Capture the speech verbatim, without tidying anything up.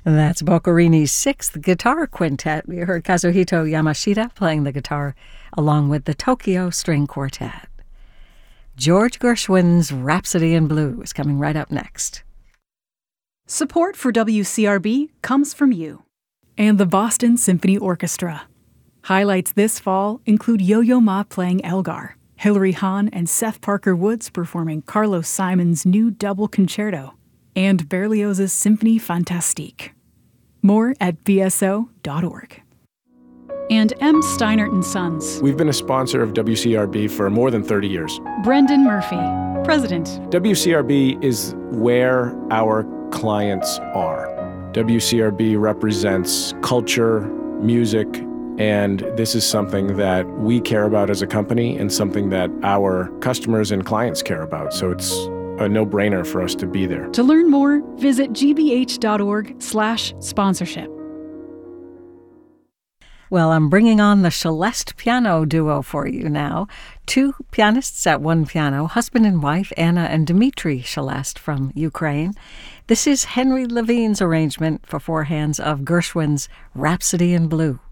That's Boccherini's sixth guitar quintet. We heard Kazuhito Yamashita playing the guitar along with the Tokyo String Quartet. George Gershwin's Rhapsody in Blue is coming right up next. Support for W C R B comes from you and the Boston Symphony Orchestra. Highlights this fall include Yo-Yo Ma playing Elgar, Hilary Hahn and Seth Parker Woods performing Carlos Simon's new double concerto, and Berlioz's Symphonie Fantastique. More at b s o dot org. And M. Steinert and Sons. We've been a sponsor of W C R B for more than thirty years. Brendan Murphy, President. W C R B is where our clients are. W C R B represents culture, music, and this is something that we care about as a company and something that our customers and clients care about. So it's a no-brainer for us to be there. To learn more, visit g b h dot org slash sponsorship. Well, I'm bringing on the Celeste piano duo for you now. Two pianists at one piano, husband and wife, Anna and Dmitry Celeste from Ukraine. This is Henry Levine's arrangement for four hands of Gershwin's Rhapsody in Blue.